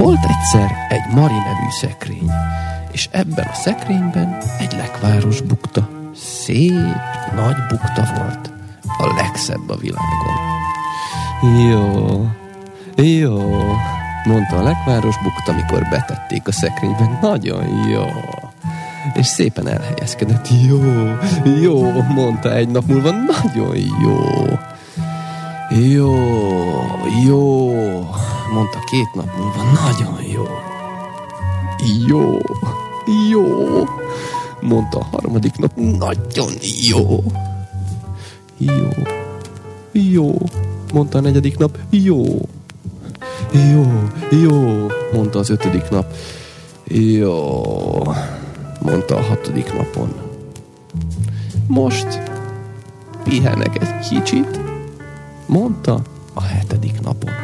Volt egyszer egy Mari nevű szekrény, és ebben a szekrényben egy lekváros bukta. Szép, nagy bukta volt, a legszebb a világon. Jó, mondta a lekváros bukta, mikor betették a szekrényben. Nagyon jó. És szépen elhelyezkedett. Jó, mondta egy nap múlva. Nagyon jó. Jó, mondta 2 nap múlva. Nagyon jó. Jó, mondta a 3. nap. Nagyon jó. Jó, mondta a 4. nap. Jó, mondta az 5. nap. Jó, mondta a 6. napon. Most pihenek egy kicsit, mondta a 7. napon.